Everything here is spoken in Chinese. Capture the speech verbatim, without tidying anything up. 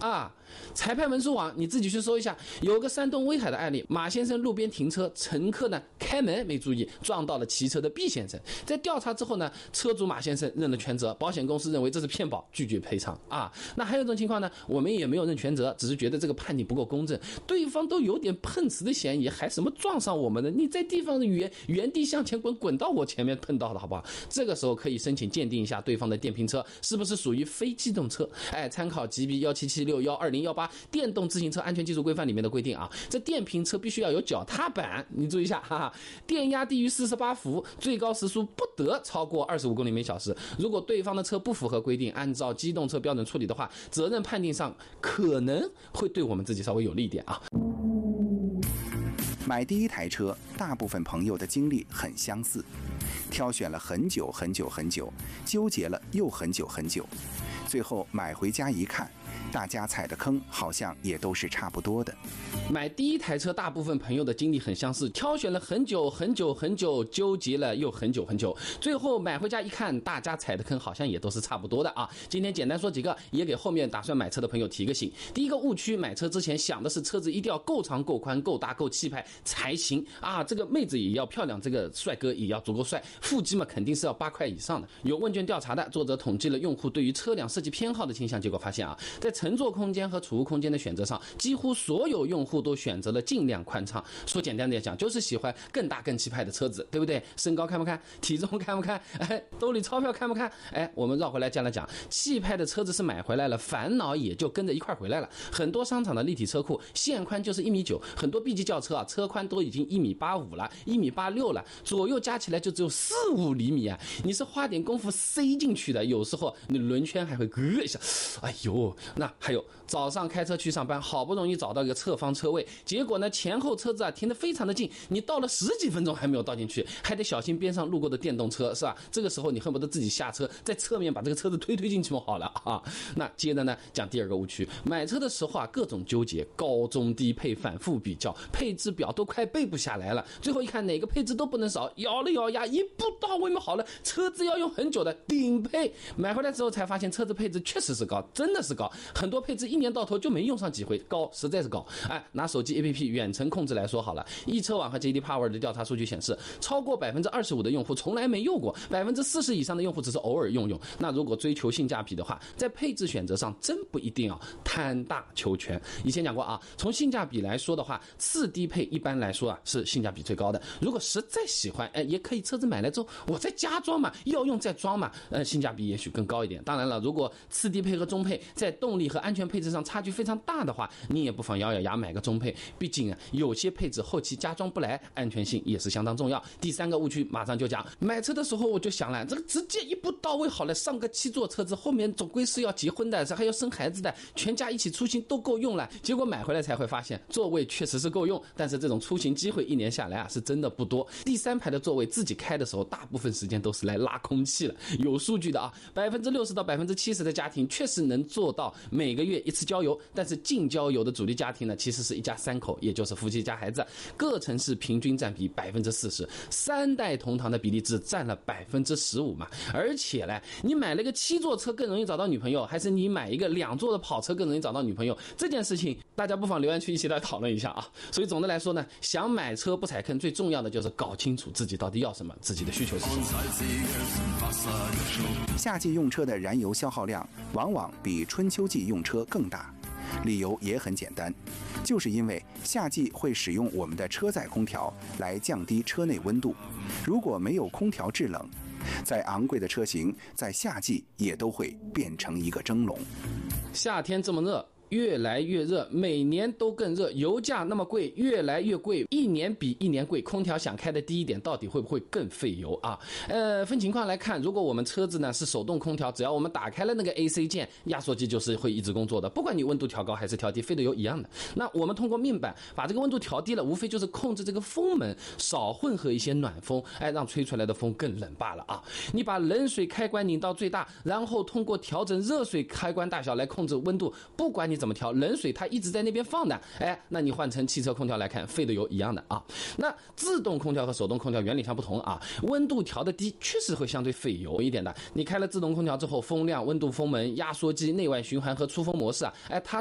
啊。裁判文书网你自己去搜一下，有个山东威海的案例，马先生路边停车，乘客呢开门没注意，撞到了骑车的 B 先生。在调查之后呢，车主马先生认了全责，保险公司认为这是骗保，拒绝赔偿啊。那还有一种情况呢，我们也没有认全责，只是觉得这个判定不够公正，对方都有点碰瓷的嫌疑，还什么撞上我们的？你在地方的原原地向前滚，滚到我前面碰到的好不好？这个时候可以申请鉴定一下对方的电瓶车是不是属于非机动车。哎，参考 G B 一七七六一二零一八电动自行车安全技术规范里面的规定啊，这电瓶车必须要有脚踏板，你注意一下哈哈，电压低于四十八伏，最高时速不得超过二十五公里每小时。如果对方的车不符合规定，按照机动车标准处理的话，责任判定上可能会对我们自己稍微有利一点啊。 买第一台车，大部分朋友的经历很相似，挑选了很久很久很久，纠结了又很久很久，最后买回家一看，大家踩的坑好像也都是差不多的。 买第一台车，大部分朋友的经历很相似，挑选了很久很久很久，纠结了又很久很久，最后买回家一看，大家踩的坑好像也都是差不多的啊。今天简单说几个，也给后面打算买车的朋友提个醒。第一个误区，买车之前想的是车子一定要够长够宽够大够气派才行啊，这个妹子也要漂亮，这个帅哥也要足够帅，腹肌嘛肯定是要八块以上的。有问卷调查的，作者统计了用户对于车辆设计偏好的倾向，结果发现啊，在乘坐空间和储物空间的选择上，几乎所有用户都选择了尽量宽敞。说简单点讲，就是喜欢更大更气派的车子，对不对？身高看不看？体重看不看？哎，兜里钞票看不看？哎，我们绕回来这样来讲，气派的车子是买回来了，烦恼也就跟着一块回来了。很多商场的立体车库线宽就是一米九，很多 B 级轿车啊，车宽都已经一米八五了，一米八六了，左右加起来就只有四五厘米啊！你是花点功夫塞进去的，有时候你轮圈还会咯一下，哎呦！那还有早上开车去上班，好不容易找到一个侧方车位，结果呢前后车子啊停得非常的近，你到了十几分钟还没有倒进去，还得小心边上路过的电动车，是吧？这个时候你恨不得自己下车，在侧面把这个车子推推进去好了啊。那接着呢讲第二个误区，买车的时候啊各种纠结，高中低配反复比较，配置表都快背不下来了，最后一看哪个配置都不能少，咬了咬牙一步到位嘛，好了，车子要用很久的顶配，买回来之后才发现车子配置确实是高，真的是高，很多配置一年到头就没用上几回，高实在是高。哎，拿手机 A P P 远程控制来说好了，易车网和 J D Power 的调查数据显示，超过 百分之二十五 的用户从来没用过， 百分之四十 以上的用户只是偶尔用用。那如果追求性价比的话，在配置选择上真不一定啊，贪大求全。以前讲过啊，从性价比来说的话，次低配一般来说啊是性价比最高的。如果实在喜欢，哎，也可以车子买来之后我再加装嘛，要用再装嘛，呃，性价比也许更高一点。当然了，如果次低配和中配在动力和安全配置上差距非常大的话，你也不妨咬咬牙买个中配，毕竟啊有些配置后期加装不来，安全性也是相当重要。第三个误区马上就讲，买车的时候我就想了，这个直接一步到位好了，上个七座车子，后面总归是要结婚的，还要生孩子的，全家一起出行都够用了。结果买回来才会发现，座位确实是够用，但是这种出行机会一年下来啊是真的不多。第三排的座位自己开的时候，大部分时间都是来拉空气了。有数据的啊，百分之六十到百分之七十的家庭确实能做到每个月一次郊游，但是净郊游的主力家庭呢，其实是一家三口，也就是夫妻加孩子，各城市平均占比百分之四十，三代同堂的比例只占了百分之十五嘛。而且呢，你买了个七座车更容易找到女朋友，还是你买一个两座的跑车更容易找到女朋友？这件事情大家不妨留言区一起来讨论一下啊。所以总的来说呢，想买车不踩坑，最重要的就是搞清楚自己到底要什么，自己的需求是什么。 夏季用车的燃油消耗量往往比春秋季用车更大，理由也很简单，就是因为夏季会使用我们的车载空调来降低车内温度，如果没有空调制冷，再昂贵的车型在夏季也都会变成一个蒸笼。 夏天这么热，越来越热，每年都更热，油价那么贵，越来越贵，一年比一年贵，空调想开的低一点，到底会不会更费油啊？呃，分情况来看，如果我们车子呢是手动空调，只要我们打开了那个 A C 键，压缩机就是会一直工作的，不管你温度调高还是调低，费的油一样的。那我们通过面板把这个温度调低了，无非就是控制这个风门少混合一些暖风，哎，让吹出来的风更冷罢了啊。你把冷水开关拧到最大，然后通过调整热水开关大小来控制温度，不管你怎么调，冷水它一直在那边放的，哎，那你换成汽车空调来看，费的油一样的啊。那自动空调和手动空调原理上不同啊，温度调的低，确实会相对费油一点的。你开了自动空调之后，风量、温度、风门、压缩机、内外循环和出风模式啊，哎，它